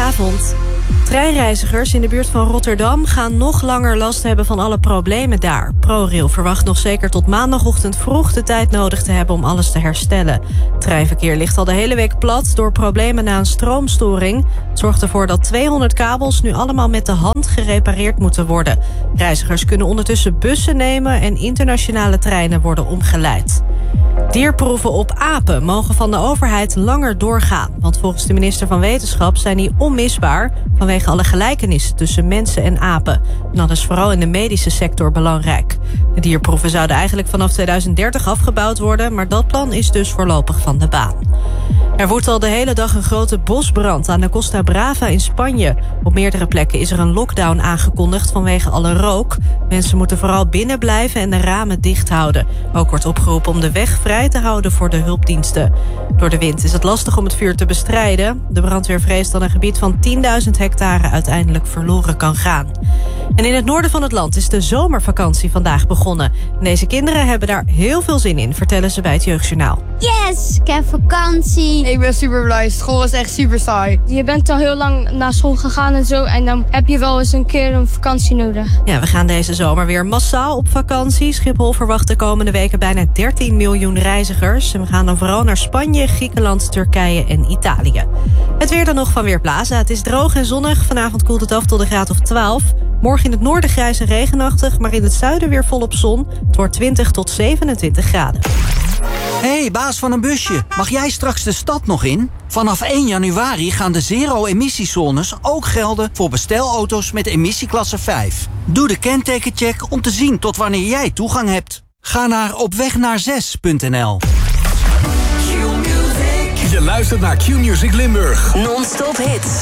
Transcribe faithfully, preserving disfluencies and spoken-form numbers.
Goedenavond. Treinreizigers in de buurt van Rotterdam gaan nog langer last hebben van alle problemen daar. ProRail verwacht nog zeker tot maandagochtend vroeg de tijd nodig te hebben om alles te herstellen. Het treinverkeer ligt al de hele week plat door problemen na een stroomstoring. Het zorgt ervoor dat tweehonderd kabels nu allemaal met de hand gerepareerd moeten worden. Reizigers kunnen ondertussen bussen nemen en internationale treinen worden omgeleid. Dierproeven op apen mogen van de overheid langer doorgaan. Want volgens de minister van Wetenschap zijn die onmisbaar vanwege alle gelijkenissen tussen mensen en apen. En dat is vooral in de medische sector belangrijk. De dierproeven zouden eigenlijk vanaf tweeduizend dertig afgebouwd worden, maar dat plan is dus voorlopig van de baan. Er woedt al de hele dag een grote bosbrand aan de Costa Brava in Spanje. Op meerdere plekken is er een lockdown aangekondigd vanwege alle rook. Mensen moeten vooral binnen blijven en de ramen dicht houden. Ook wordt opgeroepen om de weg vrij te houden voor de hulpdiensten. Door de wind is het lastig om het vuur te bestrijden. De brandweer vreest dat een gebied van tienduizend hectare uiteindelijk verloren kan gaan. En in het noorden van het land is de zomervakantie vandaag begonnen. En deze kinderen hebben daar heel veel zin in, vertellen ze bij het Jeugdjournaal. Yes, ik heb vakantie. Ik ben super blij. School is echt super saai. Je bent al heel lang naar school gegaan en zo. En dan heb je wel eens een keer een vakantie nodig. Ja, we gaan deze zomer weer massaal op vakantie. Schiphol verwacht de komende weken bijna dertien miljoen reizigers. En we gaan dan vooral naar Spanje, Griekenland, Turkije en Italië. Het weer dan nog van Weerplaza. Het is droog en zonnig. Vanavond koelt het af tot een graad of twaalf. Morgen in het noorden grijs en regenachtig, maar in het zuiden weer volop zon. Het wordt twintig tot zevenentwintig graden. Hey, baas van een busje. Mag jij straks de stad nog in? Vanaf één januari gaan de zero-emissiezones ook gelden voor bestelauto's met emissieklasse vijf. Doe de kentekencheck om te zien tot wanneer jij toegang hebt. Ga naar opwegnaar zes punt n l. Je luistert naar Q-Music Limburg. Non-stop hits.